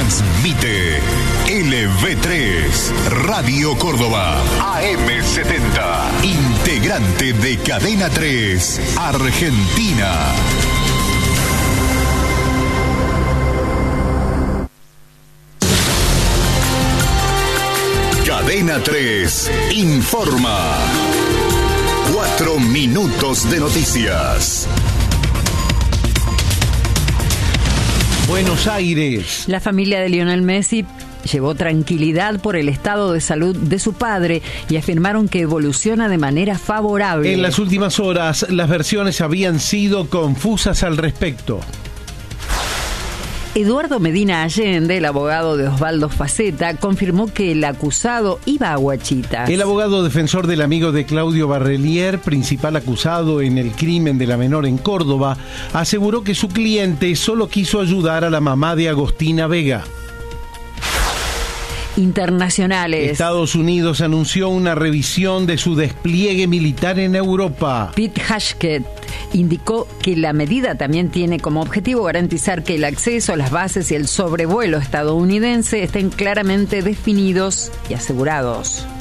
Transmite LV3, Radio Córdoba, AM70, integrante de Cadena 3, Argentina. Cadena 3 informa. 4 minutos de noticias. Buenos Aires. La familia de Lionel Messi llevó tranquilidad por el estado de salud de su padre y afirmaron que evoluciona de manera favorable. En las últimas horas, las versiones habían sido confusas al respecto. Eduardo Medina Allende, el abogado de Osvaldo Faceta, confirmó que el acusado iba a Huachitas. El abogado defensor del amigo de Claudio Barrelier, principal acusado en el crimen de la menor en Córdoba, aseguró que su cliente solo quiso ayudar a la mamá de Agostina Vega. Internacionales. Estados Unidos anunció una revisión de su despliegue militar en Europa. Pete Hegseth indicó que la medida también tiene como objetivo garantizar que el acceso a las bases y el sobrevuelo estadounidense estén claramente definidos y asegurados.